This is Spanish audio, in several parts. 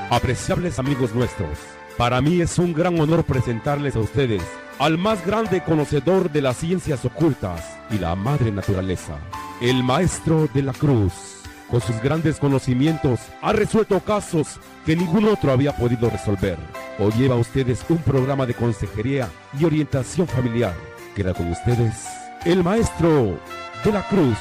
Apreciables amigos nuestros, para mí es un gran honor presentarles a ustedes al más grande conocedor de las ciencias ocultas y la madre naturaleza, el Maestro de la Cruz. Con sus grandes conocimientos ha resuelto casos que ningún otro había podido resolver. Hoy lleva a ustedes un programa de consejería y orientación familiar. Queda con ustedes el Maestro de la Cruz.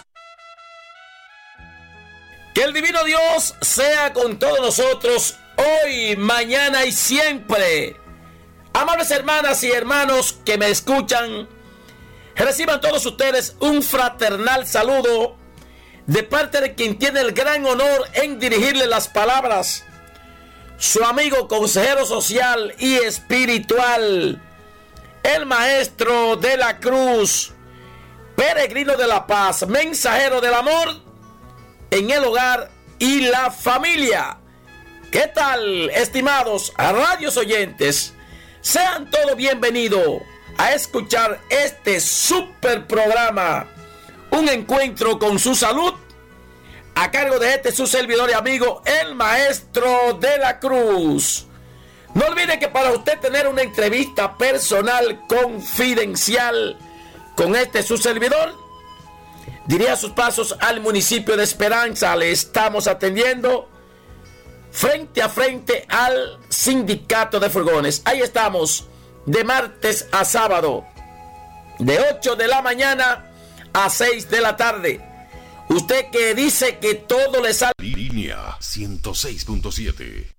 Que el divino Dios sea con todos nosotros hoy, mañana y siempre. Amables hermanas y hermanos que me escuchan, reciban todos ustedes un fraternal saludo de parte de quien tiene el gran honor en dirigirle las palabras, su amigo consejero social y espiritual, el Maestro de la Cruz, peregrino de la paz, mensajero del amor en el hogar y la familia. ¿Qué tal, estimados radios oyentes? Sean todos bienvenidos a escuchar este super programa, un encuentro con su salud, a cargo de su servidor y amigo, el Maestro de la Cruz. No olvide que para usted tener una entrevista personal confidencial con su servidor, dirija sus pasos al municipio de Esperanza. Le estamos atendiendo frente a frente al sindicato de furgones. Ahí estamos de martes a sábado, de 8 de la mañana a 6 de la tarde. Usted que dice que todo le sale. Línea 106.7.